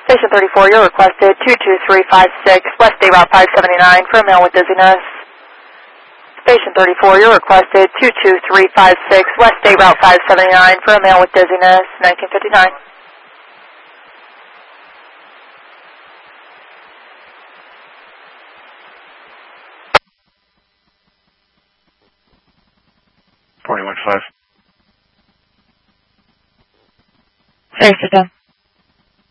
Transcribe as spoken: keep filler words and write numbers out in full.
Station thirty-four, you're requested two two three five six, West State Route five seventy-nine for a male with dizziness. Station thirty-four, you're requested two two three five six, West State Route five seventy-nine for a male with dizziness, nineteen fifty-nine. forty-one five. Sorry, sit down.